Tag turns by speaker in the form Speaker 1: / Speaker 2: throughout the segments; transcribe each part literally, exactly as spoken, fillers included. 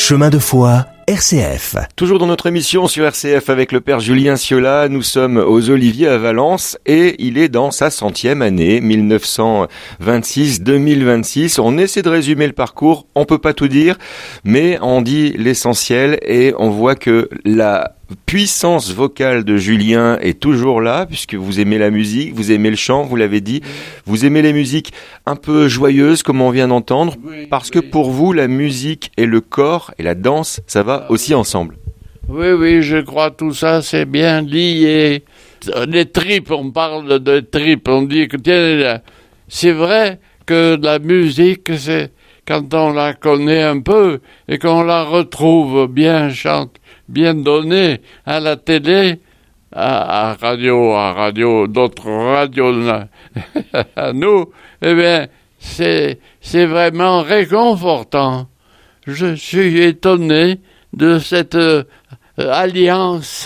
Speaker 1: Chemin de foi, R C F.
Speaker 2: Toujours dans notre émission sur R C F avec le père Julien Ciola, nous sommes aux Oliviers à Valence et il est dans sa centième année, mille neuf cent vingt-six deux mille vingt-six. On essaie de résumer le parcours, on peut pas tout dire, mais on dit l'essentiel et on voit que la puissance vocale de Julien est toujours là, puisque vous aimez la musique, vous aimez le chant, vous l'avez dit, vous aimez les musiques un peu joyeuses, comme on vient d'entendre,
Speaker 3: oui,
Speaker 2: parce que
Speaker 3: oui.
Speaker 2: pour vous, la musique et le corps et la danse, ça va aussi ensemble.
Speaker 3: Oui, oui, je crois tout ça, c'est bien lié. Les tripes, on parle de tripes, on dit que tiens, c'est vrai que la musique, c'est quand on la connaît un peu et qu'on la retrouve bien chante, bien donnée à la télé, à, à radio, à radio, d'autres radios à nous, eh bien, c'est, c'est vraiment réconfortant. Je suis étonné de cette euh, alliance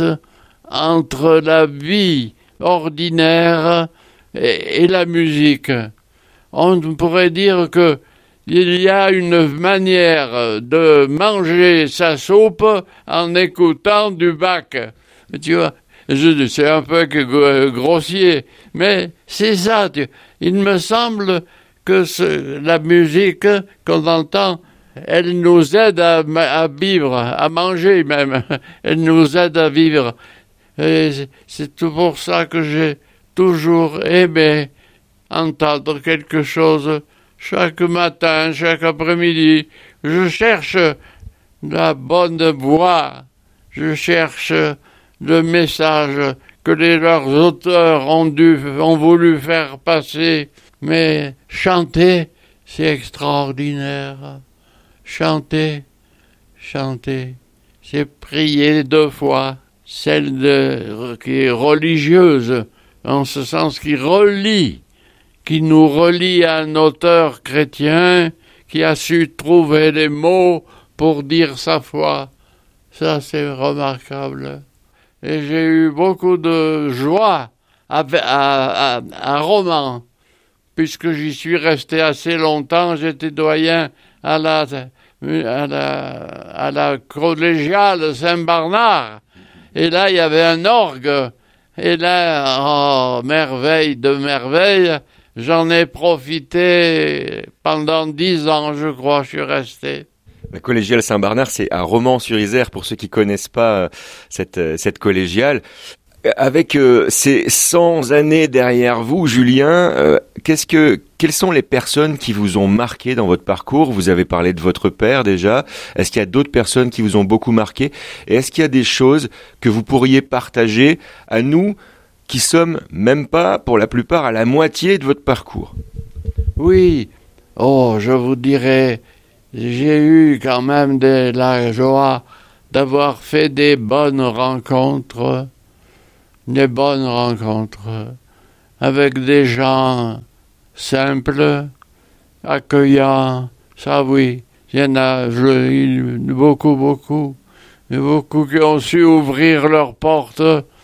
Speaker 3: entre la vie ordinaire et, et la musique. On pourrait dire que il y a une manière de manger sa soupe en écoutant du Bach. Tu vois, je, c'est un peu grossier, mais c'est ça. Tu, il me semble que ce, la musique qu'on entend, elle nous aide à, à vivre, à manger même. Elle nous aide à vivre. Et c'est tout pour ça que j'ai toujours aimé entendre quelque chose chaque matin, chaque après-midi. Je cherche la bonne voix. Je cherche le message que les, leurs auteurs ont, dû, ont voulu faire passer. Mais chanter, c'est extraordinaire. Chanter, chanter, c'est prier deux fois. Celle de, qui est religieuse, en ce sens qui relie, qui nous relie à un auteur chrétien qui a su trouver les mots pour dire sa foi. Ça, c'est remarquable. Et j'ai eu beaucoup de joie à, à, à, à Romans, puisque j'y suis resté assez longtemps. J'étais doyen à la, à la, à la collégiale Saint-Bernard. Et là, il y avait un orgue. Et là, oh, merveille de merveille, j'en ai profité pendant dix ans, je crois, je suis resté.
Speaker 2: La collégiale Saint-Bernard, c'est à Romans-sur-Isère, pour ceux qui connaissent pas cette, cette collégiale. Avec euh, ces cent années derrière vous, Julien, euh, qu'est-ce que, quelles sont les personnes qui vous ont marqué dans votre parcours ? Vous avez parlé de votre père déjà. Est-ce qu'il y a d'autres personnes qui vous ont beaucoup marqué ? Et est-ce qu'il y a des choses que vous pourriez partager à nous qui sommes même pas, pour la plupart, à la moitié de votre parcours ?
Speaker 3: Oui. Oh, je vous dirais, j'ai eu quand même de la joie d'avoir fait des bonnes rencontres. Des bonnes rencontres avec des gens simples, accueillants, ça oui, il y en a je, beaucoup, beaucoup, beaucoup qui ont su ouvrir leurs portes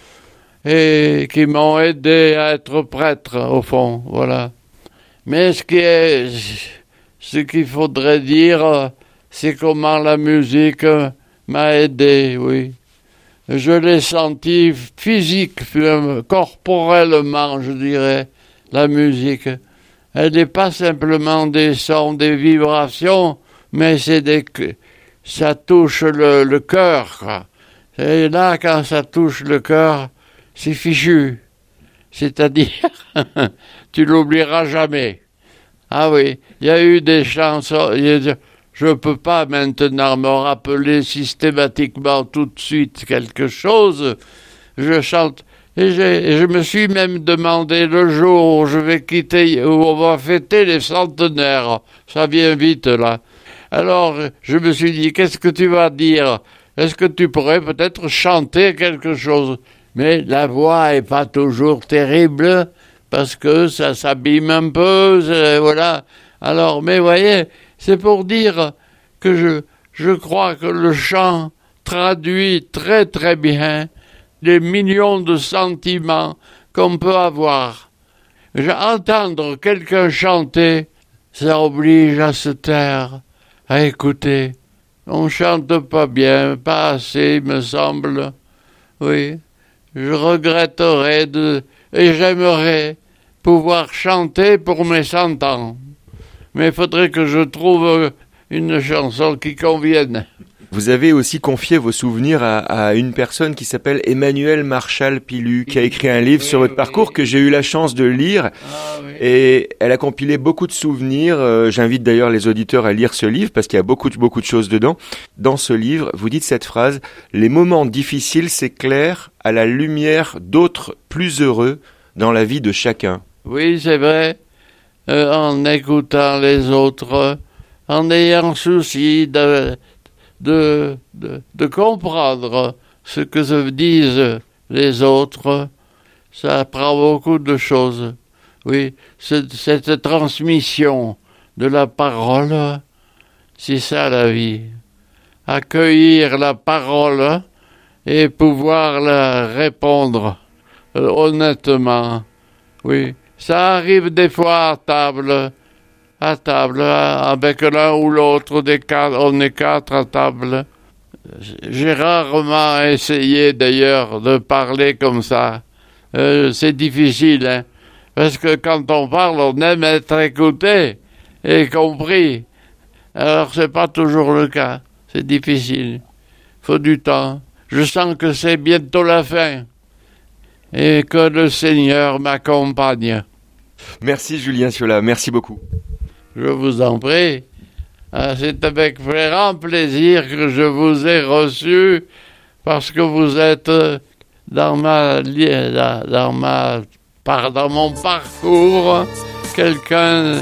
Speaker 3: et qui m'ont aidé à être prêtre, au fond, voilà. Mais ce qui est, ce qu'il faudrait dire, c'est comment la musique m'a aidé, oui. Je l'ai senti physique, corporellement, je dirais, la musique. Elle n'est pas simplement des sons, des vibrations, mais c'est des, ça touche le, le cœur, quoi. Et là, quand ça touche le cœur, c'est fichu. C'est-à-dire, tu l'oublieras jamais. Ah oui, il y a eu des chansons... Je ne peux pas maintenant me rappeler systématiquement tout de suite quelque chose. Je chante. Et, et je me suis même demandé le jour où je vais quitter, où on va fêter les centenaires. Ça vient vite, là. Alors, je me suis dit, qu'est-ce que tu vas dire ? Est-ce que tu pourrais peut-être chanter quelque chose ? Mais la voix est pas toujours terrible, parce que ça s'abîme un peu, voilà. Alors, mais voyez... C'est pour dire que je, je crois que le chant traduit très très bien les millions de sentiments qu'on peut avoir. Entendre quelqu'un chanter, ça oblige à se taire, à écouter. On chante pas bien, pas assez, me semble. Oui, je regretterais de... et j'aimerais pouvoir chanter pour mes cent ans. Mais il faudrait que je trouve une chanson qui convienne.
Speaker 2: Vous avez aussi confié vos souvenirs à, à une personne qui s'appelle Emmanuel Marchal Pilu, qui a écrit un livre oui, sur votre oui. parcours que j'ai eu la chance de lire. Ah, oui. Et elle a compilé beaucoup de souvenirs. Euh, j'invite d'ailleurs les auditeurs à lire ce livre parce qu'il y a beaucoup, beaucoup de choses dedans. Dans ce livre, vous dites cette phrase, « Les moments difficiles s'éclairent à la lumière d'autres plus heureux dans la vie de chacun. »
Speaker 3: Oui, c'est vrai. Euh, en écoutant les autres, en ayant souci de... De, de, de comprendre ce que se disent les autres, ça apprend beaucoup de choses. Oui, cette, cette transmission de la parole, c'est ça la vie. Accueillir la parole et pouvoir la répondre euh, honnêtement. Oui, ça arrive des fois à table. À table, avec l'un ou l'autre des quatre, on est quatre à table. J'ai rarement essayé d'ailleurs de parler comme ça. Euh, c'est difficile, hein, parce que quand on parle, on aime être écouté et compris. Alors c'est pas toujours le cas. C'est difficile. Faut du temps. Je sens que c'est bientôt la fin et que le Seigneur m'accompagne.
Speaker 2: Merci Julien Ciola, merci beaucoup.
Speaker 3: Je vous en prie. C'est avec grand plaisir que je vous ai reçu parce que vous êtes dans ma dans ma dans mon parcours quelqu'un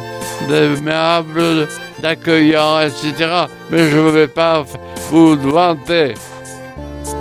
Speaker 3: d'aimable, d'accueillant, et cetera. Mais je ne vais pas vous vanter.